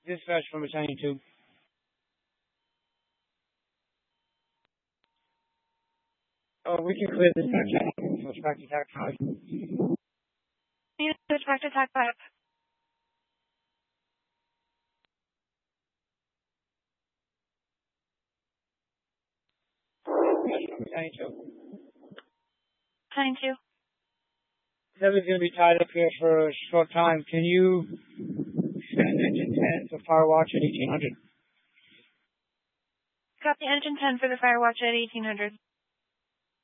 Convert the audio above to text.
Dispatch from Battalion 2. Oh, we can clear this back. Switch back to TAC 5. Switch back to TAC 5. Battalion 2. Battalion 2. Kevin's going to be tied up here for a short time. Can you send engine 10 to Firewatch at 1800? Copy engine 10 for the Firewatch at 1800.